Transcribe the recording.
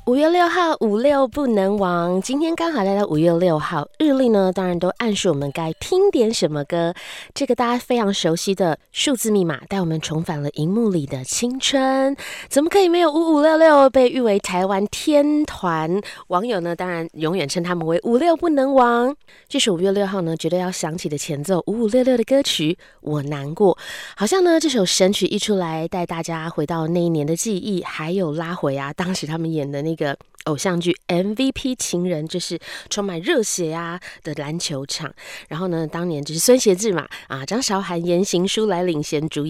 5月6号56不能忘，今天刚好来到5月6号，日历呢当然都暗示我们该听点什么歌。这个大家非常熟悉的数字密码带我们重返了荧幕里的青春，怎么可以没有5566？被誉为台湾天团，网友呢当然永远称他们为56不能忘。这是5月6号呢绝对要响起的前奏，5566的歌曲《我难过》，好像呢这首神曲一出来，带大家回到那一年的记忆，还有拉回当时他们演的那个偶像剧 MVP 情人，就是充满热血的篮球场。然后呢，当年就是孙协志嘛张韶涵、言行书来领衔主演。